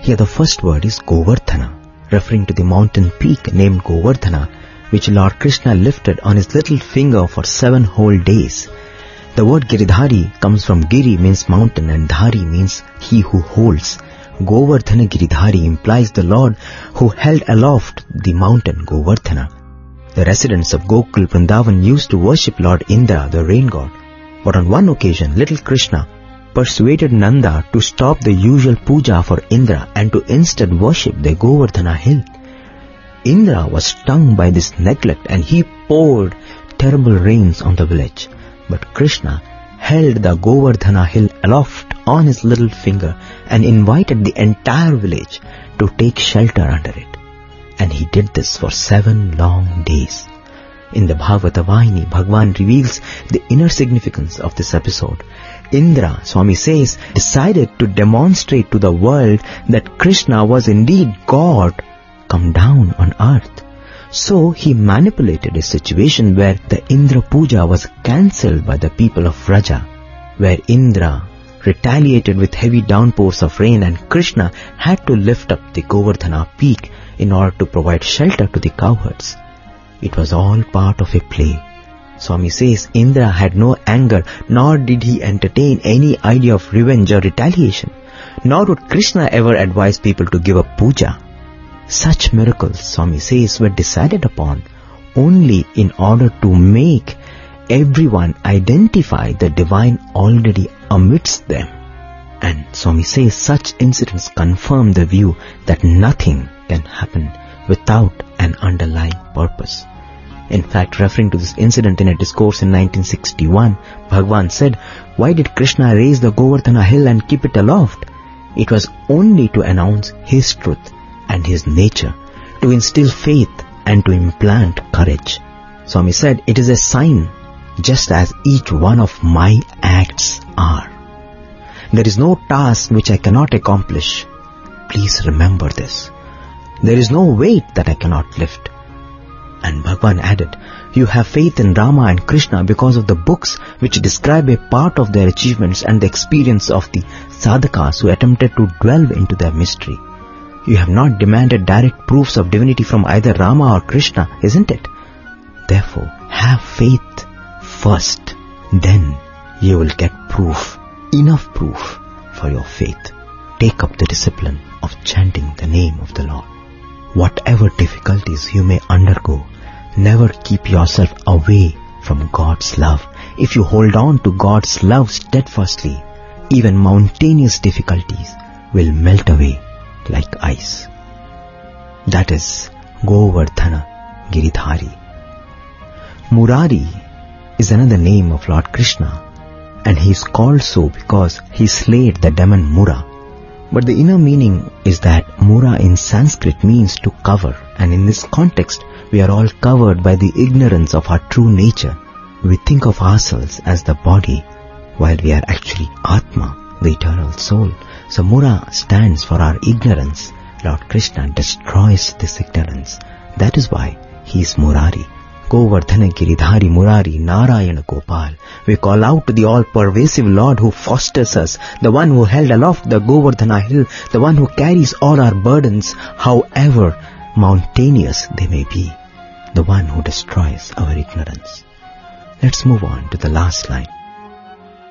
Here the first word is Govardhana, referring to the mountain peak named Govardhana, which Lord Krishna lifted on his little finger for 7 whole days. The word Giridhari comes from Giri means mountain and Dhari means he who holds. Govardhana Giridhari implies the Lord who held aloft the mountain Govardhana. The residents of Gokul Vrindavan used to worship Lord Indra, the rain god. But on one occasion, little Krishna persuaded Nanda to stop the usual puja for Indra and to instead worship the Govardhana hill. Indra was stung by this neglect and he poured terrible rains on the village. But Krishna held the Govardhana hill aloft on his little finger and invited the entire village to take shelter under it. And he did this for 7 long days. In the Bhagavata Vahini, Bhagwan reveals the inner significance of this episode. Indra, Swami says, decided to demonstrate to the world that Krishna was indeed God come down on earth. So he manipulated a situation where the Indra Puja was cancelled by the people of Vraja, where Indra retaliated with heavy downpours of rain and Krishna had to lift up the Govardhana peak in order to provide shelter to the cowherds. It was all part of a play. Swami says Indra had no anger, nor did he entertain any idea of revenge or retaliation, nor would Krishna ever advise people to give up puja. Such miracles, Swami says, were decided upon only in order to make everyone identify the divine already amidst them. And Swami says such incidents confirm the view that nothing can happen without an underlying purpose. In fact, referring to this incident in a discourse in 1961, Bhagwan said, "Why did Krishna raise the Govardhana hill and keep it aloft? It was only to announce his truth and his nature, to instill faith and to implant courage." Swami said, "It is a sign, just as each one of my acts are. There is no task which I cannot accomplish. Please remember this. There is no weight that I cannot lift." And Bhagwan added, "You have faith in Rama and Krishna because of the books which describe a part of their achievements and the experience of the sadhakas who attempted to delve into their mystery. You have not demanded direct proofs of divinity from either Rama or Krishna, isn't it? Therefore, have faith first. Then you will get proof, enough proof for your faith. Take up the discipline of chanting the name of the Lord. Whatever difficulties you may undergo, never keep yourself away from God's love. If you hold on to God's love steadfastly, even mountainous difficulties will melt away like ice." That is Govardhana Giridhari. Murari is another name of Lord Krishna, and he is called so because he slayed the demon Mura. But the inner meaning is that Mura in Sanskrit means to cover, and in this context we are all covered by the ignorance of our true nature. We think of ourselves as the body while we are actually Atma, the eternal soul. So Mura stands for our ignorance. Lord Krishna destroys this ignorance. That is why he is Murari. Govardhana Giridhari Murari Narayana Gopal. We call out to the all-pervasive Lord who fosters us, the one who held aloft the Govardhana hill, the one who carries all our burdens, however mountainous they may be, the one who destroys our ignorance. Let's move on to the last line.